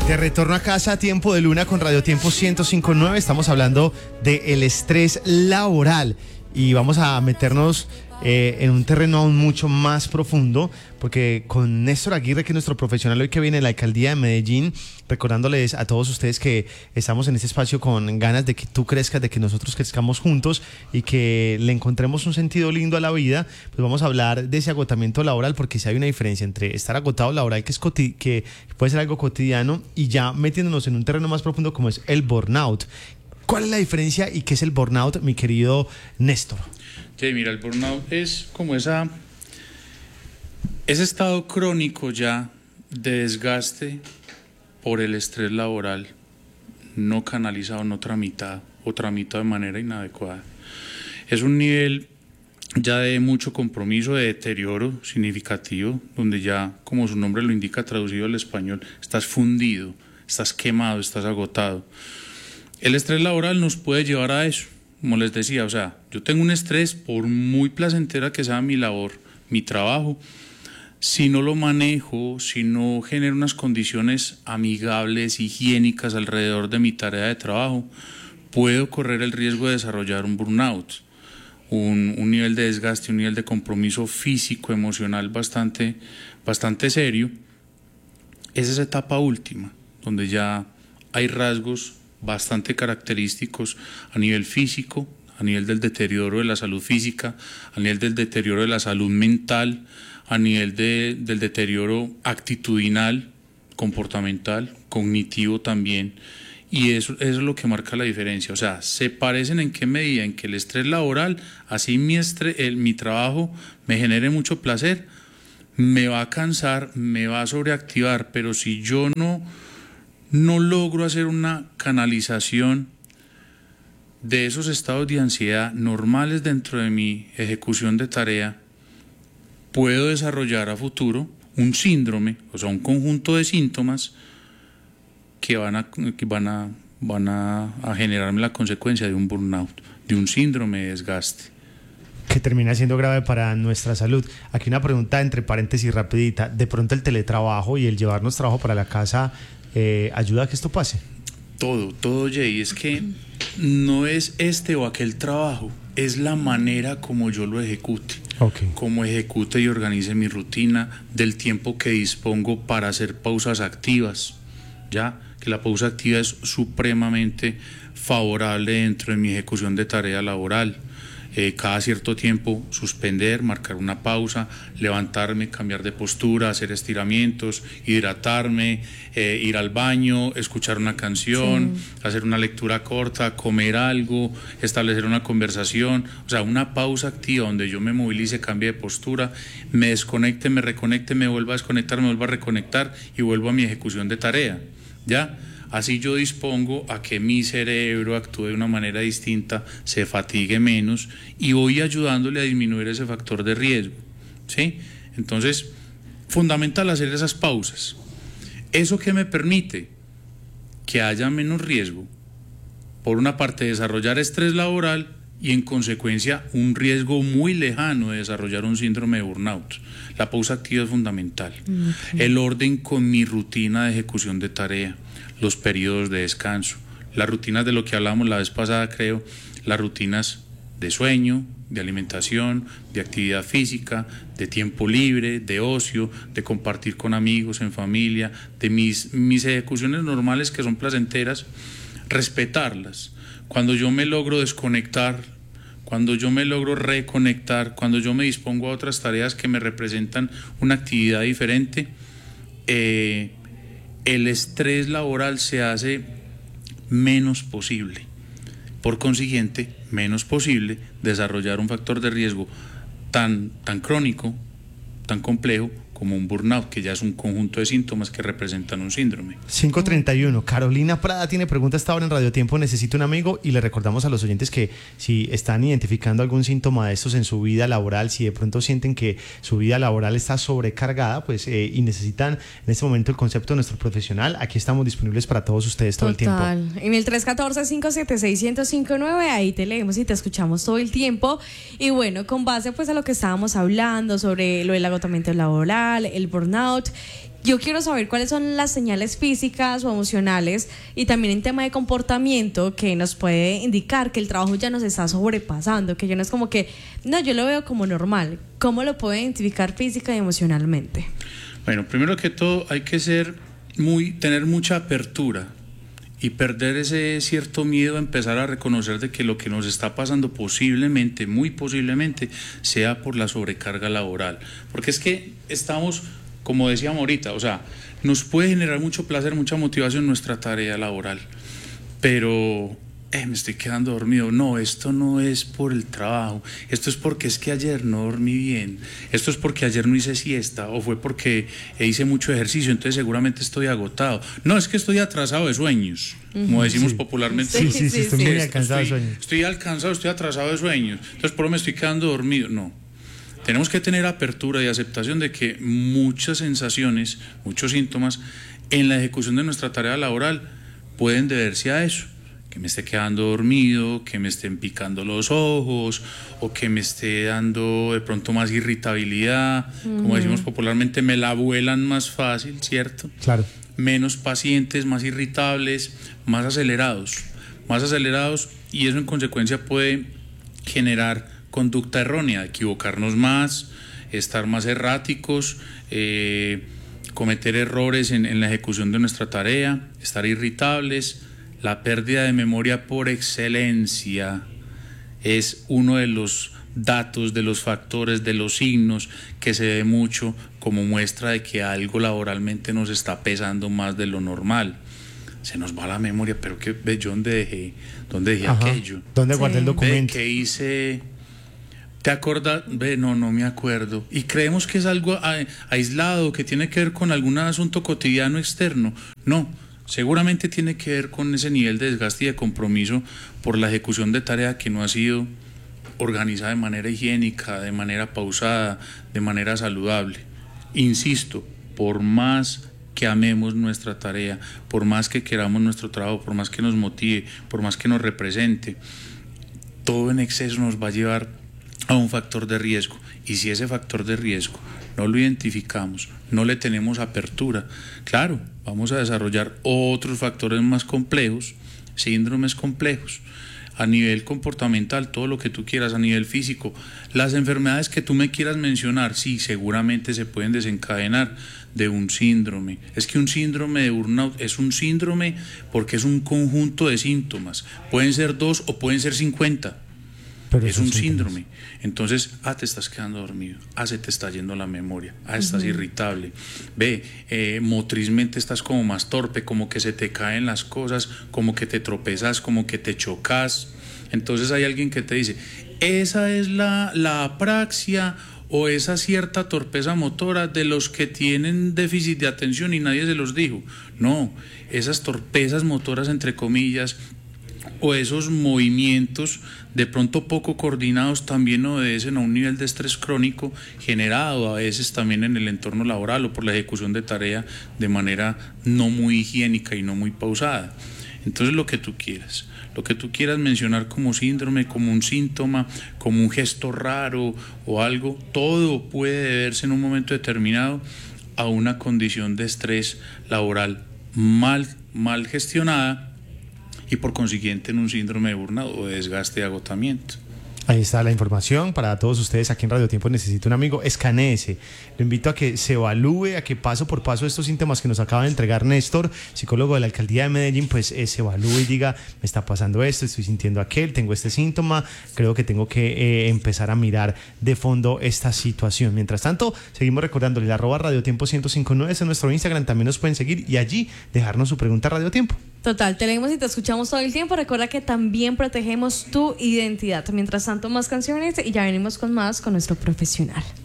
De retorno a casa, Tiempo de Luna con Radio Tiempo 105.9. Estamos hablando del estrés laboral y vamos a meternos en un terreno aún mucho más profundo, porque con Néstor Aguirre, que es nuestro profesional hoy que viene de la Alcaldía de Medellín, recordándoles a todos ustedes que estamos en este espacio con ganas de que tú crezcas, de que nosotros crezcamos juntos y que le encontremos un sentido lindo a la vida. Pues vamos a hablar de ese agotamiento laboral, porque sí hay una diferencia entre estar agotado laboral, que puede ser algo cotidiano, y ya metiéndonos en un terreno más profundo como es el burnout. ¿Cuál es la diferencia y qué es el burnout, mi querido Néstor? Sí, mira, el burnout es como ese estado crónico ya de desgaste por el estrés laboral no canalizado, no tramitado o tramitado de manera inadecuada. Es un nivel ya de mucho compromiso, de deterioro significativo, donde ya, como su nombre lo indica, traducido al español, estás fundido, estás quemado, estás agotado. El estrés laboral nos puede llevar a eso, como les decía, o sea, yo tengo un estrés, por muy placentera que sea mi labor, mi trabajo, si no lo manejo, si no genero unas condiciones amigables, higiénicas alrededor de mi tarea de trabajo, puedo correr el riesgo de desarrollar un burnout, un nivel de desgaste, un nivel de compromiso físico, emocional bastante serio. Es esa etapa última, donde ya hay rasgos bastante característicos a nivel físico, a nivel del deterioro de la salud física, a nivel del deterioro de la salud mental, a nivel del deterioro actitudinal, comportamental, cognitivo también, y eso es lo que marca la diferencia. O sea, se parecen en qué medida, en que el estrés laboral, así mi trabajo me genere mucho placer, me va a cansar, me va a sobreactivar, pero si yo no logro hacer una canalización de esos estados de ansiedad normales dentro de mi ejecución de tarea, puedo desarrollar a futuro un síndrome, o sea, un conjunto de síntomas que van a generarme la consecuencia de un burnout, de un síndrome de desgaste, que termina siendo grave para nuestra salud. Aquí una pregunta entre paréntesis rapidita. ¿De pronto el teletrabajo y el llevarnos trabajo para la casa ayuda a que esto pase? Todo, Jay, es que no es este o aquel trabajo, es la manera como yo lo ejecute. Okay. Cómo ejecute y organice mi rutina, del tiempo que dispongo para hacer pausas activas, ya que la pausa activa es supremamente favorable dentro de mi ejecución de tarea laboral. Cada cierto tiempo suspender, marcar una pausa, levantarme, cambiar de postura, hacer estiramientos, hidratarme, ir al baño, escuchar una canción, hacer una lectura corta, comer algo, establecer una conversación, o sea, una pausa activa donde yo me movilice, cambie de postura, me desconecte, me reconecte, me vuelva a desconectar, me vuelva a reconectar y vuelvo a mi ejecución de tarea, ¿ya? Así yo dispongo a que mi cerebro actúe de una manera distinta, se fatigue menos y voy ayudándole a disminuir ese factor de riesgo, ¿sí? Entonces, fundamental hacer esas pausas. ¿Eso qué me permite? Que haya menos riesgo. Por una parte, desarrollar estrés laboral y en consecuencia un riesgo muy lejano de desarrollar un síndrome de burnout. La pausa activa es fundamental. Okay. El orden con mi rutina de ejecución de tarea, los periodos de descanso, las rutinas de lo que hablamos la vez pasada, creo, las rutinas de sueño, de alimentación, de actividad física, de tiempo libre, de ocio, de compartir con amigos, en familia, de mis ejecuciones normales que son placenteras, respetarlas. Cuando yo me logro desconectar, cuando yo me logro reconectar, cuando yo me dispongo a otras tareas que me representan una actividad diferente, el estrés laboral se hace menos posible. Por consiguiente, menos posible desarrollar un factor de riesgo tan crónico, tan complejo como un burnout, que ya es un conjunto de síntomas que representan un síndrome. 5:31. Carolina Prada tiene pregunta hasta ahora en Radio Tiempo, necesito un amigo, y le recordamos a los oyentes que si están identificando algún síntoma de estos en su vida laboral, si de pronto sienten que su vida laboral está sobrecargada, pues y necesitan en este momento el concepto de nuestro profesional, aquí estamos disponibles para todos ustedes todo el tiempo. En el 314-576-1059, ahí te leemos y te escuchamos todo el tiempo. Y bueno, con base pues a lo que estábamos hablando sobre lo del agotamiento laboral, laboral, el burnout. Yo quiero saber cuáles son las señales físicas o emocionales y también en tema de comportamiento que nos puede indicar que el trabajo ya nos está sobrepasando, que ya no es como que, no, yo lo veo como normal. ¿Cómo lo puedo identificar física y emocionalmente? Bueno, primero que todo hay que tener mucha apertura y perder ese cierto miedo a empezar a reconocer de que lo que nos está pasando posiblemente, muy posiblemente, sea por la sobrecarga laboral. Porque es que estamos, como decíamos ahorita, o sea, nos puede generar mucho placer, mucha motivación nuestra tarea laboral, pero me estoy quedando dormido. No, esto no es por el trabajo, esto es porque es que ayer no dormí bien, esto es porque ayer no hice siesta o fue porque hice mucho ejercicio, entonces seguramente estoy agotado. No, es que estoy atrasado de sueños, como decimos popularmente. Sí, estoy muy cansado de sueños. Estoy atrasado de sueños, entonces por eso me estoy quedando dormido. No. Tenemos que tener apertura y aceptación de que muchas sensaciones, muchos síntomas en la ejecución de nuestra tarea laboral pueden deberse a eso, que me esté quedando dormido, que me estén picando los ojos o que me esté dando de pronto más irritabilidad, como decimos popularmente, me la vuelan más fácil, ¿cierto? Claro. Menos pacientes, más irritables, más acelerados y eso en consecuencia puede generar conducta errónea, equivocarnos más, estar más erráticos, cometer errores en la ejecución de nuestra tarea, estar irritables. La pérdida de memoria por excelencia es uno de los datos, de los factores, de los signos que se ve mucho como muestra de que algo laboralmente nos está pesando más de lo normal. Se nos va la memoria, pero ¿qué? Ve, yo dónde dejé aquello. ¿Dónde guardé el documento? ¿Qué hice? ¿Te acuerdas? Ve, no me acuerdo. Y creemos que es algo aislado, que tiene que ver con algún asunto cotidiano externo. No, seguramente tiene que ver con ese nivel de desgaste y de compromiso por la ejecución de tarea que no ha sido organizada de manera higiénica, de manera pausada, de manera saludable. Insisto, por más que amemos nuestra tarea, por más que queramos nuestro trabajo, por más que nos motive, por más que nos represente, todo en exceso nos va a llevar a un factor de riesgo. Y si ese factor de riesgo no lo identificamos, no le tenemos apertura, claro, vamos a desarrollar otros factores más complejos, síndromes complejos, a nivel comportamental, todo lo que tú quieras, a nivel físico, las enfermedades que tú me quieras mencionar, sí, seguramente se pueden desencadenar de un síndrome. Es que un síndrome de burnout es un síndrome porque es un conjunto de síntomas, pueden ser 2 o pueden ser 50. Pero es un síndrome. Entonces, te estás quedando dormido, se te está yendo la memoria, estás irritable, motrizmente estás como más torpe, como que se te caen las cosas, como que te tropezas, como que te chocas. Entonces hay alguien que te dice, esa es la apraxia o esa cierta torpeza motora de los que tienen déficit de atención y nadie se los dijo. No, esas torpezas motoras entre comillas o esos movimientos de pronto poco coordinados también obedecen a un nivel de estrés crónico generado a veces también en el entorno laboral o por la ejecución de tarea de manera no muy higiénica y no muy pausada. Entonces lo que tú quieras mencionar como síndrome, como un síntoma, como un gesto raro o algo, todo puede deberse en un momento determinado a una condición de estrés laboral mal gestionada y por consiguiente en un síndrome de burnout o de desgaste y agotamiento. Ahí está la información para todos ustedes aquí en Radio Tiempo Necesito un Amigo. Escanéese. Lo invito a que se evalúe, a que paso por paso estos síntomas que nos acaba de entregar Néstor, psicólogo de la Alcaldía de Medellín, pues se evalúe y diga, me está pasando esto, estoy sintiendo aquel, tengo este síntoma, creo que tengo que empezar a mirar de fondo esta situación. Mientras tanto, seguimos recordándole el @radiotiempo1059 es nuestro Instagram, también nos pueden seguir y allí dejarnos su pregunta a Radio Tiempo. Total, te leemos y te escuchamos todo el tiempo. Recuerda que también protegemos tu identidad. Mientras tanto, más canciones y ya venimos con más con nuestro profesional.